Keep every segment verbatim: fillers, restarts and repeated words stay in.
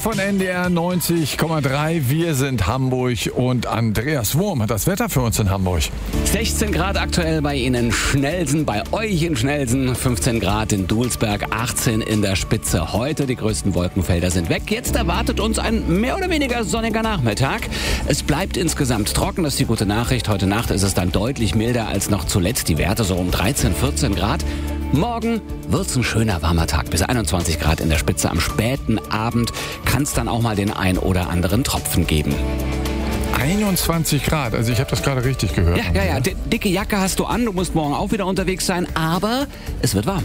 von N D R neunzig Komma drei. Wir sind Hamburg und Andreas Wurm hat das Wetter für uns in Hamburg. sechzehn Grad aktuell bei Ihnen in Schnelsen, bei euch in Schnelsen, fünfzehn Grad in Dulsberg, achtzehn in der Spitze. Heute die größten Wolkenfelder sind weg. Jetzt erwartet uns ein mehr oder weniger sonniger Nachmittag. Es bleibt insgesamt trocken, das ist die gute Nachricht. Heute Nacht ist es dann deutlich milder als noch zuletzt. Die Werte so um dreizehn, vierzehn Grad. Morgen wird's ein schöner warmer Tag, bis einundzwanzig Grad in der Spitze. Am späten Abend kann es dann auch mal den ein oder anderen Tropfen geben. einundzwanzig Grad, also ich habe das gerade richtig gehört. Ja, ja, ja. D- dicke Jacke hast du an, du musst morgen auch wieder unterwegs sein, aber es wird warm.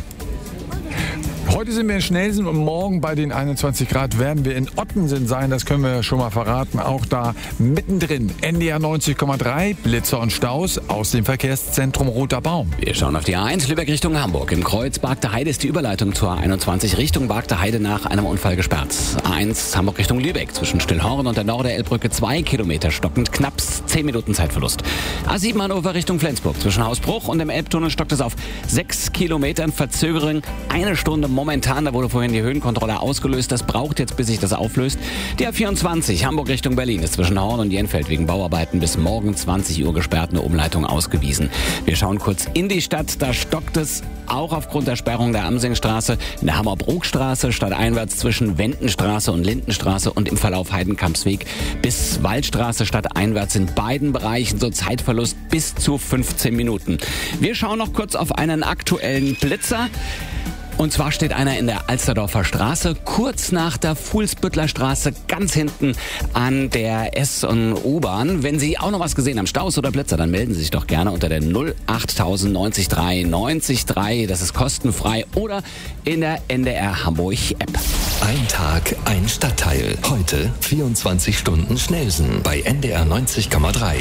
Heute sind wir in Schnelsen und morgen bei den einundzwanzig Grad werden wir in Ottensen sein. Das können wir schon mal verraten. Auch da mittendrin N D R neunzig Komma drei, Blitzer und Staus aus dem Verkehrszentrum Roter Baum. Wir schauen auf die A eins, Lübeck Richtung Hamburg. Im Kreuz Bargte Heide ist die Überleitung zur A einundzwanzig Richtung Bargte Heide nach einem Unfall gesperrt. A eins Hamburg Richtung Lübeck zwischen Stillhorn und der Norderelbbrücke zwei Kilometer stockend, knapp zehn Minuten Zeitverlust. A sieben Hannover Richtung Flensburg zwischen Hausbruch und dem Elbtunnel stockt es auf sechs Kilometern, Verzögerung eine Stunde momentan. Da wurde vorhin die Höhenkontrolle ausgelöst. Das braucht jetzt, bis sich das auflöst. Die A vierundzwanzig Hamburg Richtung Berlin ist zwischen Horn und Jenfeld wegen Bauarbeiten bis morgen zwanzig Uhr gesperrt, eine Umleitung ausgewiesen. Wir schauen kurz in die Stadt. Da stockt es auch aufgrund der Sperrung der Amsingstraße, in der Hammerbrookstraße stadteinwärts zwischen Wendenstraße und Lindenstraße und im Verlauf Heidenkampsweg bis Waldstraße stadteinwärts in beiden Bereichen so Zeitverlust bis zu fünfzehn Minuten. Wir schauen noch kurz auf einen aktuellen Blitzer. Und zwar steht einer in der Alsterdorfer Straße, kurz nach der Fuhlsbüttler Straße, ganz hinten an der S- und U-Bahn. Wenn Sie auch noch was gesehen haben, Staus oder Blitzer, dann melden Sie sich doch gerne unter der null acht null null neun drei neun drei. Das ist kostenfrei oder in der N D R Hamburg App. Ein Tag, ein Stadtteil. Heute vierundzwanzig Stunden Schnelsen bei N D R neunzig Komma drei.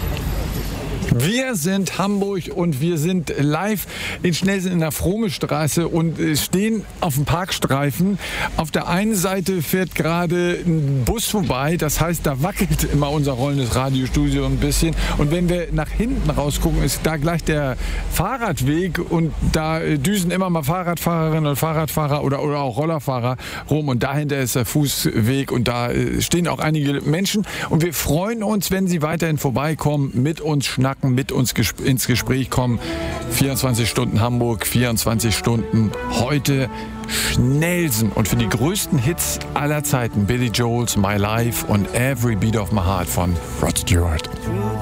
Wir sind Hamburg und wir sind live in Schnelsen in der Frohmestraße und stehen auf dem Parkstreifen. Auf der einen Seite fährt gerade ein Bus vorbei, das heißt, da wackelt immer unser rollendes Radiostudio ein bisschen. Und wenn wir nach hinten rausgucken, ist da gleich der Fahrradweg und da düsen immer mal Fahrradfahrerinnen und Fahrradfahrer oder, oder auch Rollerfahrer rum und dahinter ist der Fußweg und da stehen auch einige Menschen. Und wir freuen uns, wenn Sie weiterhin vorbeikommen, mit uns schnacken, mit uns gesp- ins Gespräch kommen. vierundzwanzig Stunden Hamburg, vierundzwanzig Stunden heute Schnelsen. Und für die größten Hits aller Zeiten, Billy Joel's My Life und Every Beat of My Heart von Rod Stewart.